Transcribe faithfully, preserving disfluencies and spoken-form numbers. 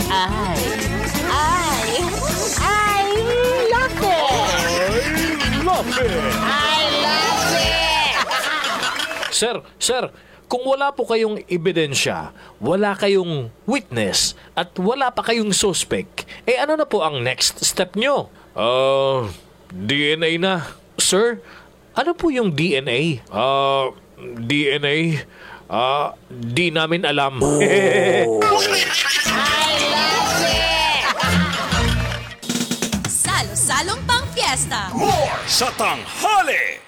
I, I, I love it! Love it! I love it! Sir, sir, kung wala po kayong ebidensya, wala kayong witness, at wala pa kayong suspect, eh ano na po ang next step nyo? Uh, D N A na. Sir, ano po yung D N A? Uh, D N A? Ah, di namin alam. I love it! Salo-salong pang fiesta. More sa tanghali!